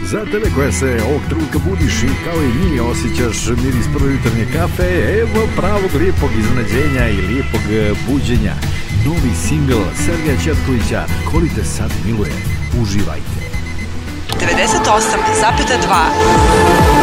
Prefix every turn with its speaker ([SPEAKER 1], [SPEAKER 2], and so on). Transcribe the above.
[SPEAKER 1] Za tebe koja se ovog trenutka budiš i kao i mi osjećaš miris prve jutarnje kafe, evo pravog lijepog iznenađenja i lijepog buđenja. Novi singl Sergeja Četkovića, Koli te sad miluje. Uživajte.
[SPEAKER 2] 98,2